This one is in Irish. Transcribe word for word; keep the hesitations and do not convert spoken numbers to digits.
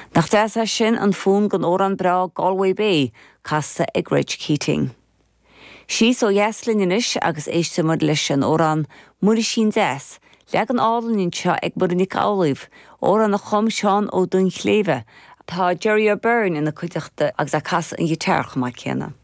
Nach deasa sin an fún gan óran bra Galway Bay, casta ag Reg Keating. Síos ó Ieslin inis agus éiste mar leis an óran muiri sin des, leag an álainn seo ag Murinic Álaibh, óran na chum seán ó dún chléve, tá Jerry O'Byrne ina cuiteachta agus a casa an ghitarcha má céanna.